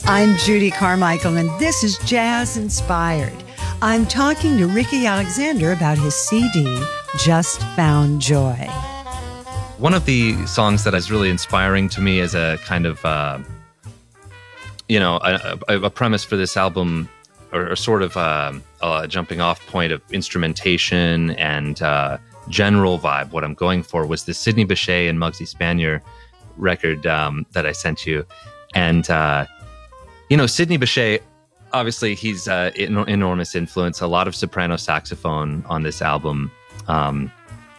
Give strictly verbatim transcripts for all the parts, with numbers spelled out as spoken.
I'm Judy Carmichael, and this is Jazz Inspired. I'm talking to Ricky Alexander about his C D, Just Found Joy. One of the songs that is really inspiring to me as a kind of, uh, you know, a, a, a premise for this album, or, or sort of uh, a jumping off point of instrumentation and uh, general vibe, what I'm going for was the Sidney Bechet and Muggsy Spanier record um, that I sent you. And, uh, you know, Sidney Bechet, obviously he's uh, an enormous influence, a lot of soprano saxophone on this album. Um,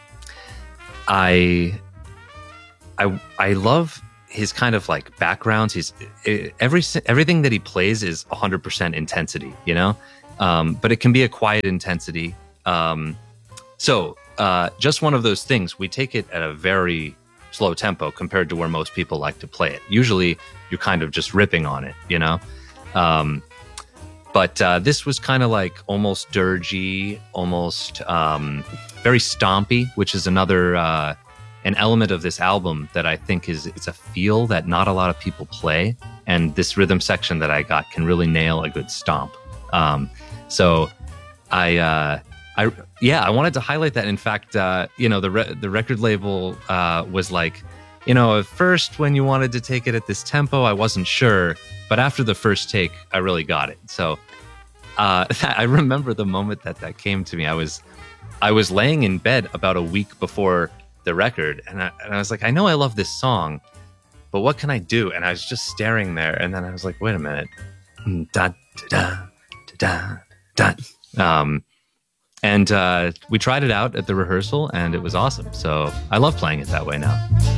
I, I, I love his kind of like backgrounds. He's every everything that he plays is one hundred percent intensity, you know, um, but it can be a quiet intensity. Um, so uh, just one of those things. We take it at a very slow tempo compared to where most people like to play it. Usually, you're kind of just ripping on it, you know. Um, but uh, this was kind of like almost dirgy, almost um, very stompy, which is another. Uh, an element of this album that I think is it's a feel that not a lot of people play, and this rhythm section that I got can really nail a good stomp. Um, so I, uh, I, yeah, I wanted to highlight that. In fact, uh, you know, the re- the record label uh, was like, you know, at first when you wanted to take it at this tempo, I wasn't sure, but after the first take, I really got it. So uh, I remember the moment that that came to me. I was I was laying in bed about a week before the record, and I, and I was like, I know I love this song, but what can I do? And I was just staring there, and then I was like, wait a minute, da da da da da. Um, and uh, we tried it out at the rehearsal, and it was awesome. So I love playing it that way now.